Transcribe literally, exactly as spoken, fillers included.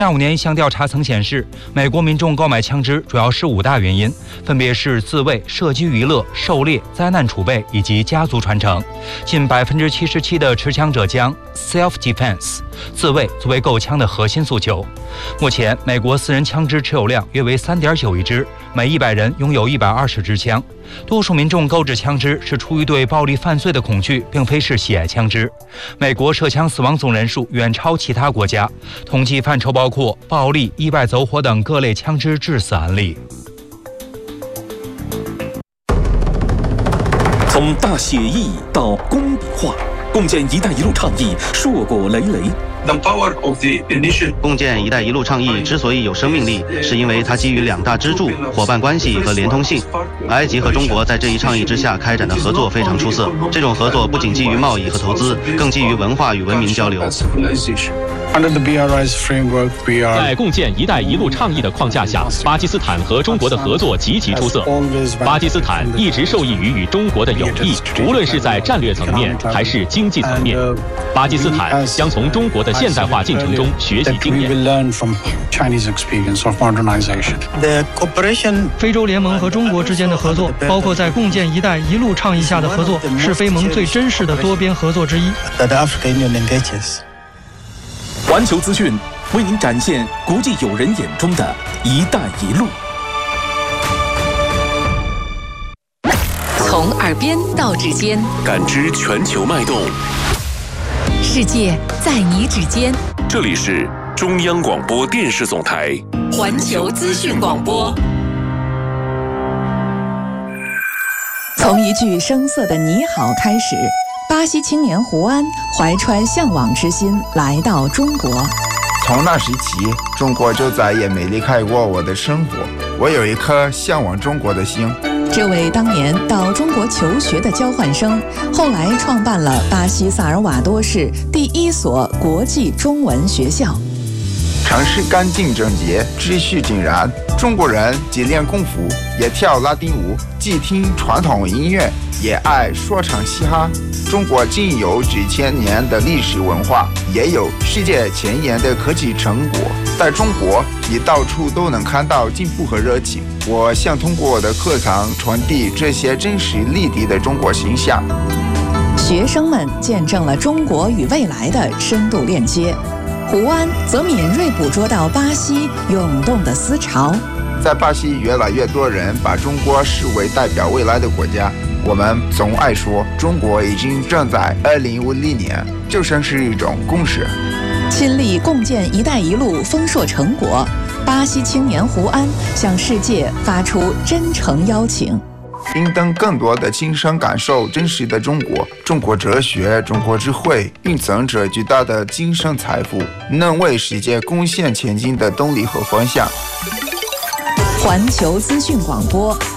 二五年一项调查曾显示，美国民众购买枪支主要是五大原因，分别是自卫、射击娱乐、狩猎、灾难储备以及家族传承。近百分之七十七的持枪者将 self-defense 自卫作为购枪的核心诉求。目前，美国私人枪支持有量约为 三点九亿支，每一百人拥有一百二十支枪。多数民众购置枪支是出于对暴力犯罪的恐惧，并非是喜爱枪支。美国涉枪死亡总人数远超其他国家，统计范畴包括暴力、意外走火等各类枪支致死案例。 从大写意到工笔画，共建“一带一路”倡议硕果累累。 The power of the initiative. 共建“一带一路”倡议之所以有生命力，是因为它基于两大支柱：伙伴关系和连通性。埃及和中国在这一倡议之下开展的合作非常出色。这种合作不仅基于贸易和投资，更基于文化与文明交流。 Under the B R I's framework, we are 在共建“一带一路”倡议的框架下，巴基斯坦和中国的合作极其出色。巴基斯坦一直受益于与中国的友谊，无论是在战略层面还是经济层面。巴基斯坦将从中国的现代化进程中学习经验。 非洲联盟和中国之间的合作，包括在共建“一带一路”倡议下的合作，是非盟最真实的多边合作之一。 环球资讯为您展现国际友人眼中的一带一路。 从耳边到指尖， 感知全球脉动。 世界在你指尖。 这里是中央广播电视总台环球资讯广播。 从一句生涩的你好开始，巴西青年胡安怀揣向往之心来到中国。 从那时起，中国就再也没离开过我的生活。我有一颗向往中国的心。 这位当年到中国求学的交换生，后来创办了巴西萨尔瓦多市第一所国际中文学校。 城市干净整洁，秩序井然。中国人既练功夫，也跳拉丁舞，既听传统音乐，也爱说唱嘻哈。中国既有几千年的历史文化，也有世界前沿的科技成果。在中国，你到处都能看到进步和热情。我想通过我的课堂传递这些真实立体的中国形象。 学生们见证了中国与未来的深度链接。胡安则敏锐捕捉到巴西涌动的思潮。 在巴西，越来越多人把中国视为代表未来的国家。我们总爱说，中国已经站在二零五零年，就像是一种共识。 亲历共建“一带一路”丰硕成果，巴西青年胡安向世界发出真诚邀请。 并等更多的亲身感受真实的中国，中国哲学、中国智慧蕴藏着巨大的精神财富，能为世界贡献前进的动力和方向。 环球资讯广播，